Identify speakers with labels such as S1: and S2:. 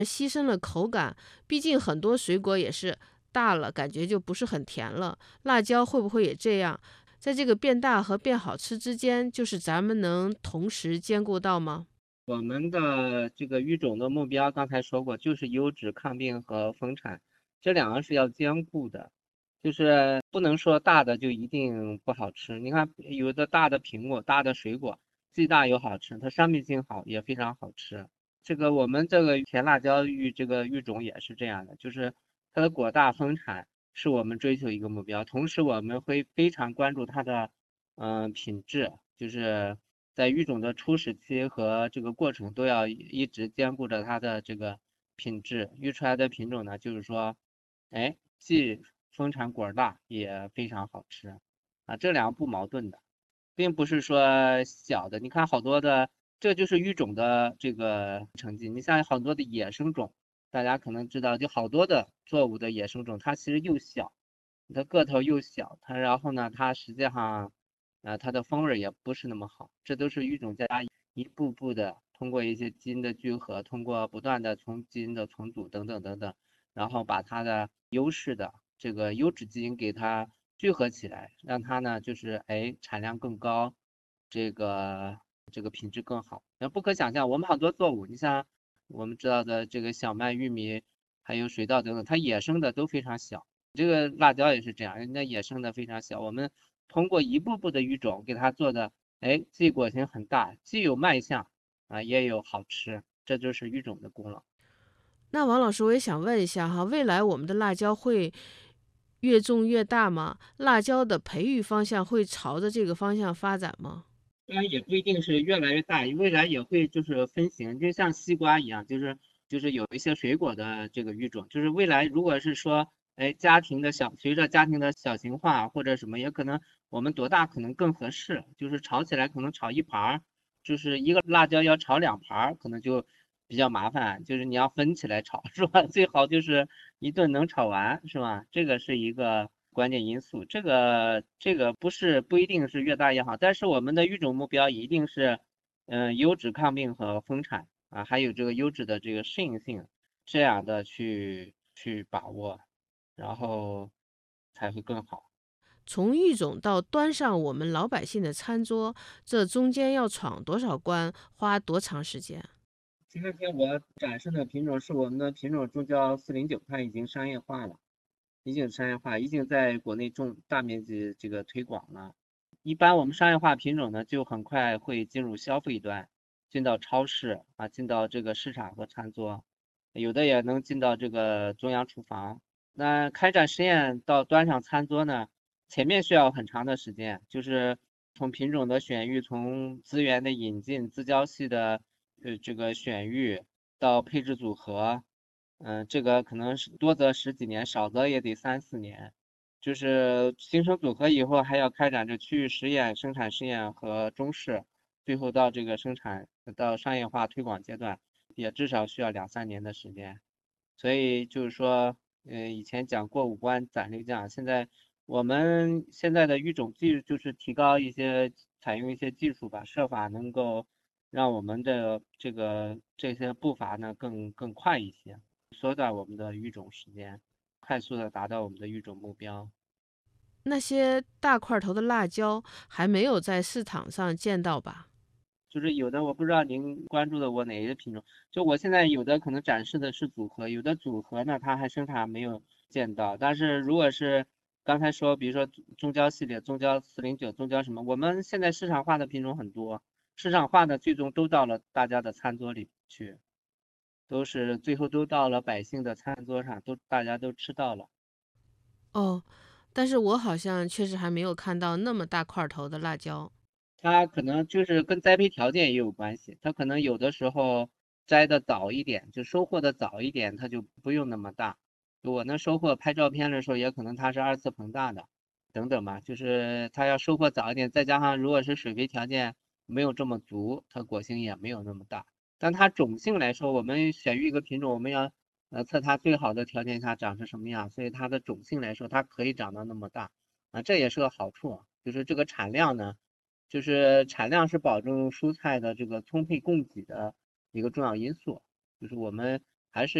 S1: 牺牲了口感，毕竟很多水果也是大了，感觉就不是很甜了。辣椒会不会也这样？在这个变大和变好吃之间，就是咱们能同时兼顾到吗？
S2: 我们的这个育种的目标刚才说过，就是优质、抗病和丰产，这两个是要兼顾的，就是不能说大的就一定不好吃。你看有的大的苹果、大的水果，既大又好吃，它商品性好，也非常好吃。这个我们这个甜辣椒这个育种也是这样的，就是它的果大丰产是我们追求一个目标，同时我们会非常关注它的品质，就是在育种的初始期和这个过程都要一直兼顾着它的这个品质，育出来的品种呢，就是说，哎，既丰产果大也非常好吃啊，这两个不矛盾的。并不是说小的，你看好多的，这就是育种的这个成绩。你像很多的野生种，大家可能知道，就好多的作物的野生种，它其实又小，它个头又小，它然后呢，它实际上，它的风味也不是那么好。这都是育种家一步步的通过一些基因的聚合，通过不断的从基因的重组等等等等，然后把它的优势的这个优质基因给它聚合起来，让它呢就是产量更高，这个品质更好。那不可想象，我们很多作物，你像我们知道的这个小麦、玉米，还有水稻等等，它野生的都非常小。这个辣椒也是这样，人家野生的非常小，我们通过一步步的育种给它做的，既果型很大，既有卖相啊，也有好吃，这就是育种的功劳。
S1: 那王老师，我也想问一下哈，未来我们的辣椒会越种越大吗？辣椒的培育方向会朝着这个方向发展吗？
S2: 当然也不一定是越来越大，未来也会就是分型，就像西瓜一样，就是有一些水果的这个育种，就是未来如果是说，随着家庭的小型化或者什么，也可能我们多大可能更合适，就是炒起来可能炒一盘儿，就是一个辣椒要炒两盘儿，可能就比较麻烦，就是你要分起来炒，是吧？最好就是一顿能炒完，是吧？这个是一个关键因素。这个不一定是越大越好，但是我们的育种目标一定是，优质抗病和丰产啊，还有这个优质的这个适应性，这样的去把握，然后才会更好。
S1: 从育种到端上我们老百姓的餐桌，这中间要闯多少关，花多长时间？
S2: 前两天我展示的品种是我们的品种中焦409，它已经商业化了。已经在国内大面积这个推广了。一般我们商业化品种呢，就很快会进入消费端，进到超市啊，进到这个市场和餐桌，有的也能进到这个中央厨房。那开展实验到端上餐桌呢，前面需要很长的时间，就是从品种的选育，从资源的引进、自交系的这个选育到配置组合，这个可能是多则十几年，少则也得3、4年。就是形成组合以后，还要开展这区域实验、生产试验和中试，最后到这个生产到商业化推广阶段，也至少需要2、3年的时间。所以就是说，以前讲过5关斩六将，我们现在的育种技术就是提高一些，采用一些技术吧，设法能够让我们的这些步伐呢更快一些，缩短我们的育种时间，快速的达到我们的育种目标。
S1: 那些大块头的辣椒还没有在市场上见到吧？
S2: 就是有的我不知道您关注的我哪一个品种，就我现在有的可能展示的是组合，有的组合呢它还生产没有见到，但是如果是刚才说，比如说中焦系列，中焦409，中焦什么，我们现在市场化的品种很多，市场化的最终都到了大家的餐桌里去，最后都到了百姓的餐桌上，大家都吃到了。
S1: 哦，但是我好像确实还没有看到那么大块头的辣椒。
S2: 它可能就是跟栽培条件也有关系，它可能有的时候摘的早一点，就收获的早一点，它就不用那么大。就我那收获拍照片的时候，也可能它是2次膨大的，等等吧。就是它要收获早一点，再加上如果是水培条件没有这么足，它果形也没有那么大。但它种性来说，我们选育一个品种，我们要测它最好的条件下长成什么样，所以它的种性来说，它可以长到那么大啊，这也是个好处啊。就是这个产量呢。就是产量是保证蔬菜的这个充沛供给的一个重要因素。就是我们还是